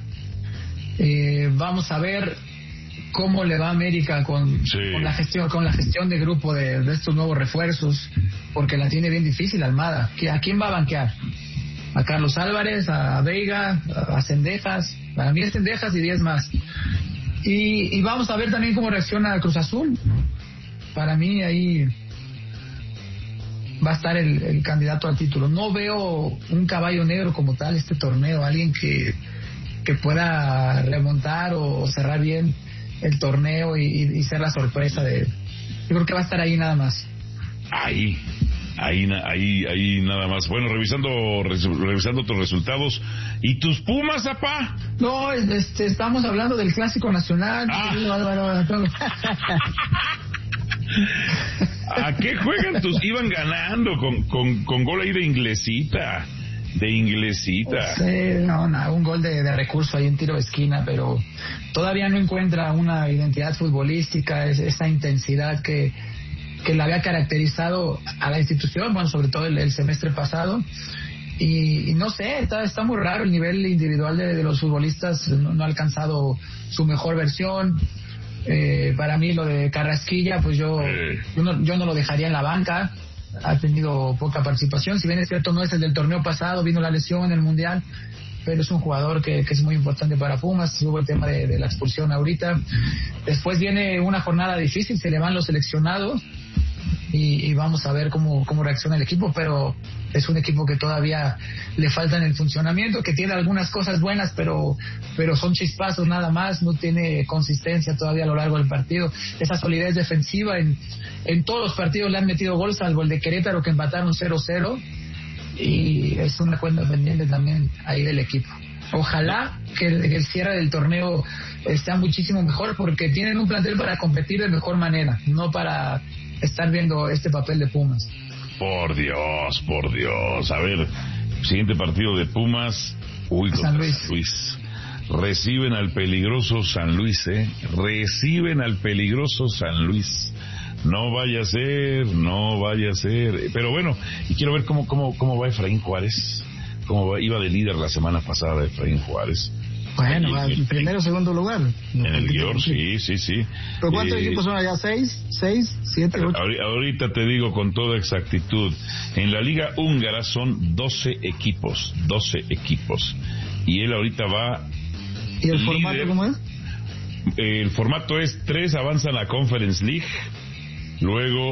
eh, vamos a ver cómo le va a América con, sí. con la gestión con la gestión de grupo de, de estos nuevos refuerzos, porque la tiene bien difícil Almada. ¿A quién va a banquear? A Carlos Álvarez, a Veiga, a Cendejas, para mí es Cendejas y diez más. Y, y vamos a ver también cómo reacciona Cruz Azul. Para mí ahí va a estar el, el candidato al título. No veo un caballo negro como tal este torneo, alguien que, que pueda remontar o cerrar bien el torneo y, y, y ser la sorpresa de... Yo creo que va a estar ahí nada más. Ahí, ahí, ahí, ahí nada más. Bueno, revisando revisando tus resultados. ¿Y tus Pumas, apá? No, este, estamos hablando del Clásico Nacional. Ah. ¿A qué juegan tus? Iban ganando con, con, con gol ahí de Inglesita. De Inglesita. Sí, no, no, un gol de, de recurso ahí en tiro de esquina, pero todavía no encuentra una identidad futbolística, es, esa intensidad que, que la había caracterizado a la institución, bueno, sobre todo el, el semestre pasado. Y, y no sé, está, está muy raro el nivel individual de, de los futbolistas, no, no ha alcanzado su mejor versión. Eh, para mí lo de Carrasquilla, pues yo, eh. yo, no, yo no lo dejaría en la banca. Ha tenido poca participación, si bien es cierto no es el del torneo pasado, vino la lesión en el Mundial, pero es un jugador que, que es muy importante para Pumas. Hubo el tema de, de la expulsión ahorita. Después viene una jornada difícil, se le van los seleccionados y, y vamos a ver cómo, cómo reacciona el equipo, pero es un equipo que todavía le falta en el funcionamiento, que tiene algunas cosas buenas, pero pero son chispazos nada más, no tiene consistencia todavía a lo largo del partido. Esa solidez defensiva en, en todos los partidos le han metido gol, salvo el de Querétaro que empataron cero cero, y es una cuenta pendiente también ahí del equipo. Ojalá que el, el cierre del torneo esté muchísimo mejor, porque tienen un plantel para competir de mejor manera, no para estar viendo este papel de Pumas. Por Dios, por Dios. A ver, siguiente partido de Pumas. Uy, contra San Luis. San Luis. Reciben al peligroso San Luis, ¿eh? Reciben al peligroso San Luis. No vaya a ser, no vaya a ser. Pero bueno, y quiero ver cómo cómo cómo va Efraín Juárez. Cómo va, iba de líder la semana pasada Efraín Juárez. Bueno, va en primero o segundo lugar. En el guión, sí, sí, sí. ¿Pero cuántos eh, equipos son allá? ¿Seis? ¿Seis? ¿Siete? Ocho? Ahorita te digo con toda exactitud. En la Liga Húngara son doce equipos. doce equipos. Y él ahorita va... ¿Y el líder. Formato cómo es? El formato es tres avanzan a Conference League. Luego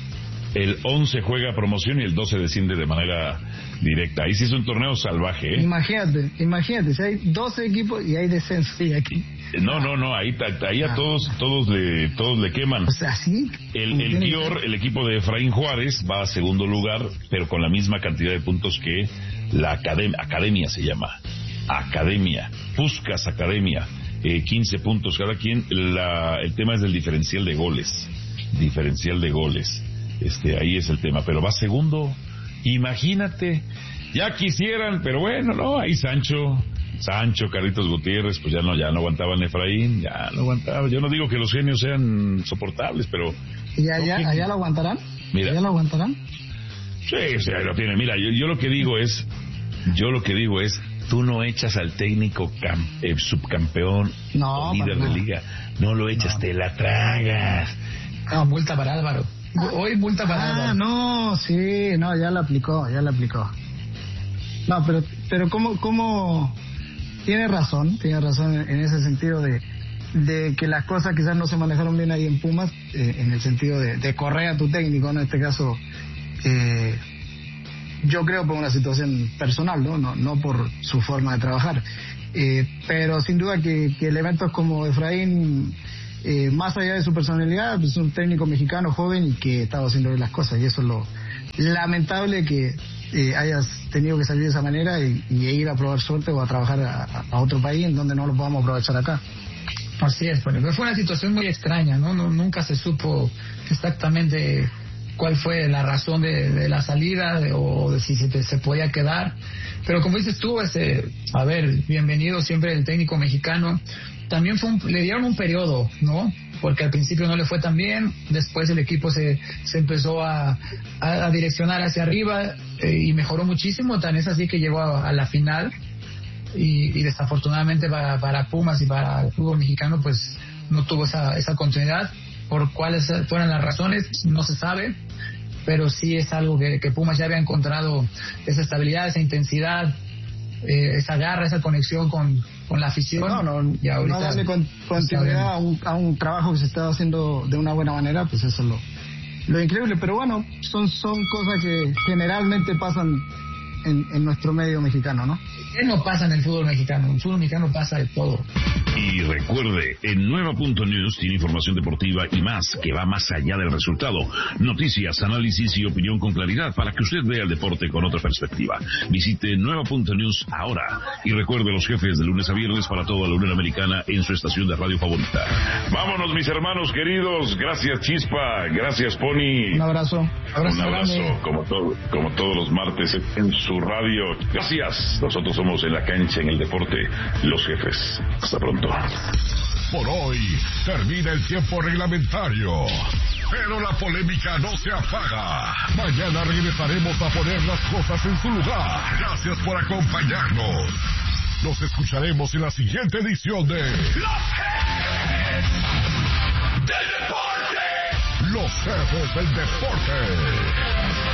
el once juega promoción y el doce desciende de manera... directa. Ahí sí es un torneo salvaje, ¿eh? Imagínate, imagínate, si hay doce equipos y hay descenso, sí, aquí. No, no, no, ahí, ahí a todos, todos le, todos le queman. O sea, sí. El, el Dior, el equipo de Efraín Juárez, va a segundo lugar, pero con la misma cantidad de puntos que la academia, academia se llama. Academia. Puskás Academia. eh, quince puntos cada quien. La, el tema es del diferencial de goles. Diferencial de goles. Este, ahí es el tema. Pero va segundo. Imagínate. Ya quisieran, pero bueno, no, ahí Sancho. Sancho, Carlitos Gutiérrez, pues ya no, ya no aguantaban Efraín, ya no aguantaba. Yo no digo que los genios sean soportables, pero... ¿Y allá, no, allá lo aguantarán? Mira, ¿Allá lo aguantarán? Sí, o sea, lo tiene. Mira, yo, yo lo que digo es, yo lo que digo es, tú no echas al técnico cam, eh, subcampeón no, o líder de liga, no lo echas, no. Te la tragas. No, multa para Álvaro. Hoy multa para ah, Álvaro. Ah, no, sí, no, ya la aplicó, ya la aplicó. No, pero, pero cómo, cómo... Tiene razón, tiene razón en ese sentido de, de que las cosas quizás no se manejaron bien ahí en Pumas, eh, en el sentido de, de correr a tu técnico, en este caso, eh, yo creo por una situación personal, ¿no? No, no por su forma de trabajar. Eh, pero sin duda que, que elementos como Efraín, eh, más allá de su personalidad, pues es un técnico mexicano joven y que estaba haciendo bien las cosas, y eso es lo lamentable que eh, hayas tenido que salir de esa manera y, y ir a probar suerte o a trabajar a, a otro país en donde no lo podamos aprovechar acá. Así es, pero fue una situación muy extraña, ¿no? no nunca se supo exactamente cuál fue la razón de, de la salida de, o de si se, se podía quedar, pero como dices tú, ese, a ver, bienvenido siempre el técnico mexicano. También fue un, le dieron un periodo, ¿no? Porque al principio no le fue tan bien, después el equipo se, se empezó a, a, a direccionar hacia arriba eh, y mejoró muchísimo, tan es así que llegó a, a la final y, y desafortunadamente para, para Pumas y para el fútbol mexicano pues no tuvo esa, esa continuidad. Por cuáles fueron las razones no se sabe, pero sí es algo que, que Pumas ya había encontrado, esa estabilidad, esa intensidad, eh, esa garra, esa conexión con, con la afición. No, no, y ahorita, no darle con, continuidad a un, a un trabajo que se estaba haciendo de una buena manera, pues eso es lo, lo increíble. Pero bueno, son, son cosas que generalmente pasan en, en nuestro medio mexicano, ¿no? ¿Qué no pasa en el fútbol mexicano? En el fútbol mexicano pasa de todo. Y recuerde, en Nueva punto News tiene información deportiva y más, que va más allá del resultado. Noticias, análisis y opinión con claridad para que usted vea el deporte con otra perspectiva. Visite Nueva punto News ahora. Y recuerde los jefes de lunes a viernes para toda la Unión Americana en su estación de radio favorita. Vámonos, mis hermanos queridos. Gracias, Chispa. Gracias, Pony. Un abrazo. abrazo Un abrazo, grande. como, todo, como todos los martes en su radio. Gracias. Nosotros somos en la cancha, en el deporte, los jefes. Hasta pronto. Por hoy termina el tiempo reglamentario, pero la polémica no se apaga. Mañana regresaremos a poner las cosas en su lugar. Gracias por acompañarnos. Nos escucharemos en la siguiente edición de Los Jefes del Deporte. Los Jefes del Deporte.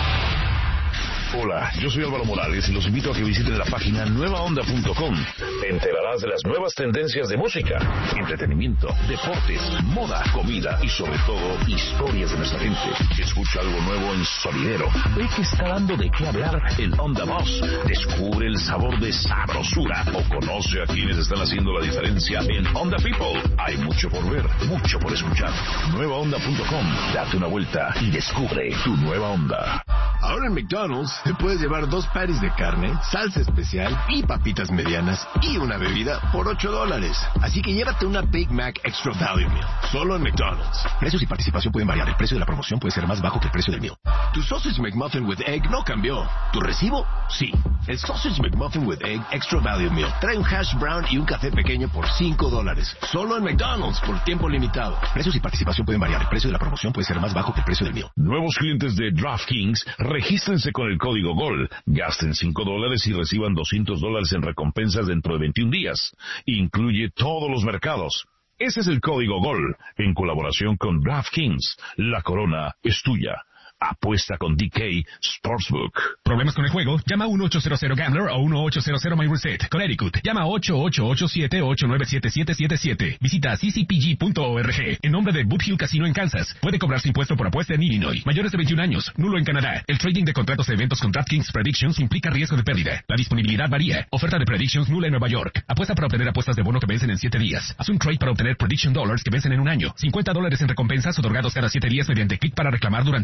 Hola, yo soy Álvaro Morales y los invito a que visiten la página nueva onda punto com. Te enterarás de las nuevas tendencias de música, entretenimiento, deportes, moda, comida y sobre todo historias de nuestra gente. Escucha algo nuevo en Sonidero. Ve que está dando de qué hablar en Onda Voz. Descubre el sabor de sabrosura o conoce a quienes están haciendo la diferencia en Onda People. Hay mucho por ver, mucho por escuchar. nueva onda punto com. Date una vuelta y descubre tu nueva onda. Ahora en McDonald's te puedes llevar dos patties de carne, salsa especial y papitas medianas y una bebida por ocho dólares. Así que llévate una Big Mac Extra Value Meal, solo en McDonald's. Precios y participación pueden variar. El precio de la promoción puede ser más bajo que el precio del meal. Tu Sausage McMuffin with Egg no cambió. ¿Tu recibo? Sí. El Sausage McMuffin with Egg Extra Value Meal trae un hash brown y un café pequeño por cinco dólares. Solo en McDonald's por tiempo limitado. Precios y participación pueden variar. El precio de la promoción puede ser más bajo que el precio del meal. Nuevos clientes de DraftKings, regístrense con el código GOL. Gasten cinco dólares y reciban doscientos dólares en recompensas dentro de veintiún días. Incluye todos los mercados. Ese es el código GOL, en colaboración con DraftKings. La corona es tuya. Apuesta con D K Sportsbook. ¿Problemas con el juego? Llama a uno ocho cero cero Gambler o uno ocho cero cero My Reset. Connecticut. Llama a ocho ocho ocho siete ocho nueve siete siete siete siete. Visita c c p g punto org. En nombre de Boot Hill Casino en Kansas. Puede cobrarse impuesto por apuesta en Illinois. Mayores de veintiún años. Nulo en Canadá. El trading de contratos de eventos con DraftKings Predictions implica riesgo de pérdida. La disponibilidad varía. Oferta de Predictions nula en Nueva York. Apuesta para obtener apuestas de bono que vencen en siete días. Haz un trade para obtener Prediction Dollars que vencen en un año. cincuenta dólares en recompensas otorgados cada siete días mediante clic para reclamar durante veintiún días.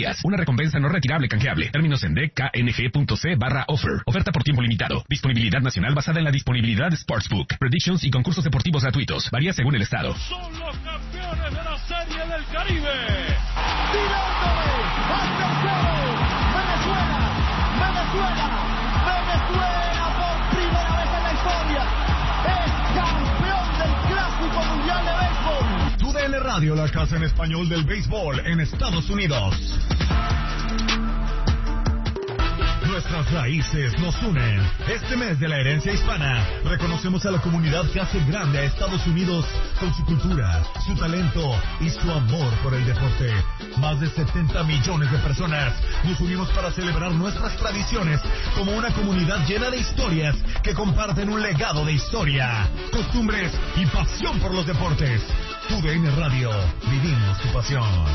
días. Una recompensa no retirable canjeable. Términos en d k n g punto c barra offer. Oferta por tiempo limitado. Disponibilidad nacional basada en la disponibilidad de Sportsbook. Predictions y concursos deportivos gratuitos. Varía según el estado. Son los campeones de la Serie del Caribe. Tirándole al tercero. Venezuela. Venezuela. Venezuela por primera vez en la historia. Es campeón del Clásico Mundial de Béisbol. Tu D N Radio, la casa en español del béisbol en Estados Unidos. Nuestras raíces nos unen. Este mes de la herencia hispana, reconocemos a la comunidad que hace grande a Estados Unidos con su cultura, su talento y su amor por el deporte. Más de setenta millones de personas nos unimos para celebrar nuestras tradiciones como una comunidad llena de historias que comparten un legado de historia, costumbres y pasión por los deportes. Tu D N Radio, vivimos tu pasión.